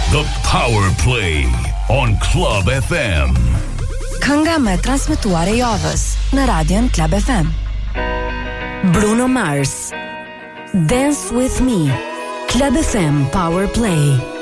The Power Play on Club FM. Kënga më transmetuar e javës në Radion Club FM. Bruno Mars, Dance With Me, Club FM Power Play.